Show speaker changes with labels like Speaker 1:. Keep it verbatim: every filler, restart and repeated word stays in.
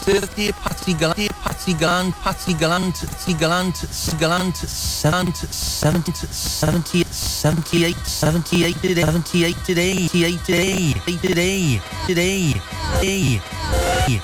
Speaker 1: thirty, Patsy Gallant, Patsy Gallant, Patsy Gallant, Patsy Gallant, Gallant, seventy, seventy, seventy, seventy-eight, seventy-eight today, seventy-eight today, seventy-eight today, today, today, today.